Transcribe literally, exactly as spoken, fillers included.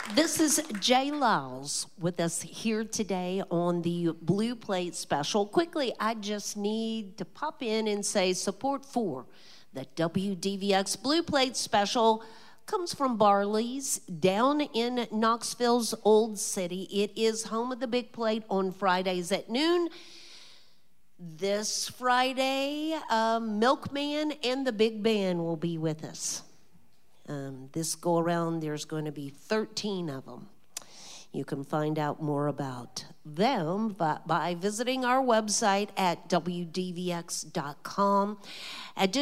This is Jay Lyles with us here today on the Blue Plate Special. Quickly, I just need to pop in and say support for the W D V X Blue Plate Special comes from Barley's down in Knoxville's Old City. It is home of the Big Plate on Fridays at noon. This Friday, um, Milkman and the Big Band will be with us. Um, this go around, there's going to be thirteen of them. You can find out more about them by, by visiting our website at W D V X dot com.